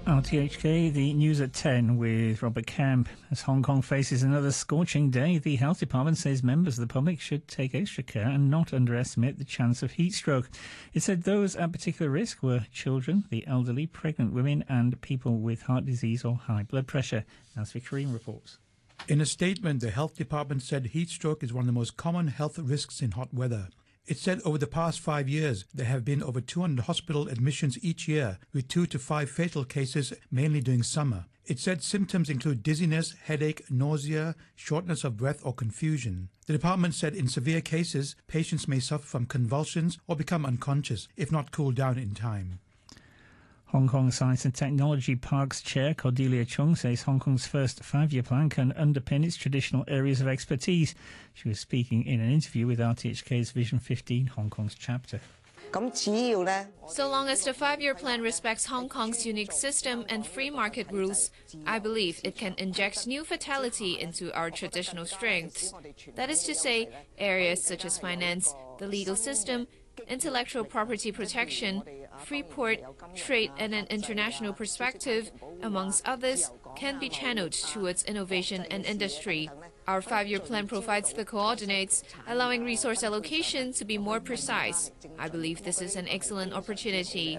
RTHK, the news at 10 with Robert Camp. As Hong Kong faces another scorching day, the Health Department says members of the public should take extra care and not underestimate the chance of heat stroke. It said those at particular risk were children, the elderly, pregnant women and people with heart disease or high blood pressure. Nasvi Karim reports. In a statement, the Health Department said heat stroke is one of the most common health risks in hot weather. It said over the past 5 years, there have been over 200 hospital admissions each year, with 2 to 5 fatal cases, mainly during summer. It said symptoms include dizziness, headache, nausea, shortness of breath or confusion. The department said in severe cases, patients may suffer from convulsions or become unconscious, if not cooled down in time. Hong Kong Science and Technology Park's chair, Cordelia Chung, says Hong Kong's first 5-year plan can underpin its traditional areas of expertise. She was speaking in an interview with RTHK's Vision 15 Hong Kong's chapter. So long as the 5-year plan respects Hong Kong's unique system and free market rules, I believe it can inject new vitality into our traditional strengths. That is to say, areas such as finance, the legal system, intellectual property protection, free port, trade and an international perspective, amongst others, can be channeled towards innovation and industry. Our 5-year plan provides the coordinates, allowing resource allocation to be more precise. I believe this is an excellent opportunity.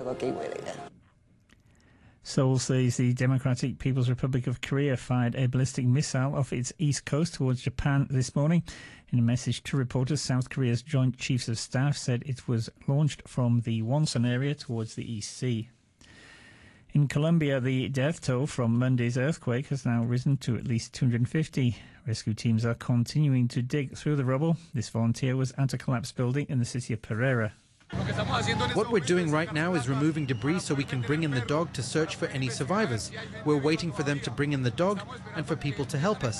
Seoul says the Democratic People's Republic of Korea fired a ballistic missile off its east coast towards Japan this morning. In a message to reporters, South Korea's Joint Chiefs of Staff said it was launched from the Wonsan area towards the East Sea. In Colombia, the death toll from Monday's earthquake has now risen to at least 250. Rescue teams are continuing to dig through the rubble. This volunteer was at a collapsed building in the city of Pereira. What we're doing right now is removing debris so we can bring in the dog to search for any survivors. We're waiting for them to bring in the dog and for people to help us.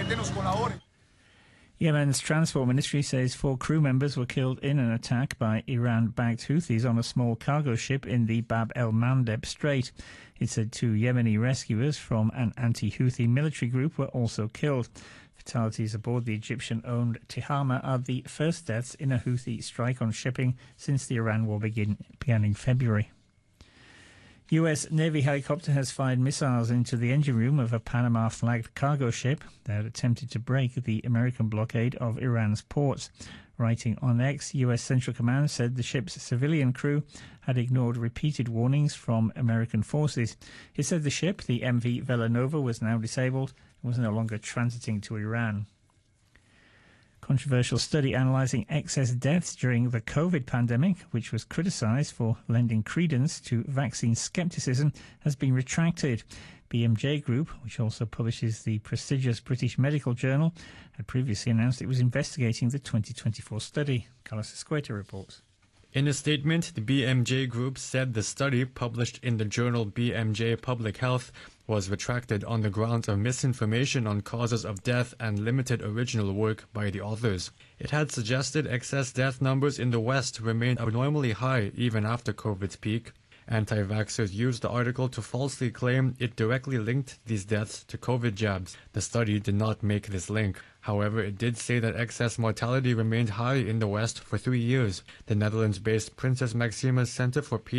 Yemen's Transport Ministry says 4 crew members were killed in an attack by Iran-backed Houthis on a small cargo ship in the Bab el-Mandeb Strait. It said 2 Yemeni rescuers from an anti-Houthi military group were also killed. Fatalities aboard the Egyptian-owned Tihama are the first deaths in a Houthi strike on shipping since the Iran war began in February. US Navy helicopter has fired missiles into the engine room of a Panama-flagged cargo ship that attempted to break the American blockade of Iran's ports. Writing on X, US Central Command said the ship's civilian crew had ignored repeated warnings from American forces. It said the ship, the MV Velanova, was now disabled and was no longer transiting to Iran. Controversial study analysing excess deaths during the COVID pandemic, which was criticised for lending credence to vaccine scepticism, has been retracted. BMJ Group, which also publishes the prestigious British Medical Journal, had previously announced it was investigating the 2024 study. Carlos Escueta reports. In a statement, the BMJ Group said the study, published in the journal BMJ Public Health, was retracted on the grounds of misinformation on causes of death and limited original work by the authors. It had suggested excess death numbers in the West remained abnormally high even after COVID's peak. Anti-vaxxers used the article to falsely claim it directly linked these deaths to COVID jabs. The study did not make this link. However, it did say that excess mortality remained high in the West for 3 years. The Netherlands-based Princess Maxima's Center for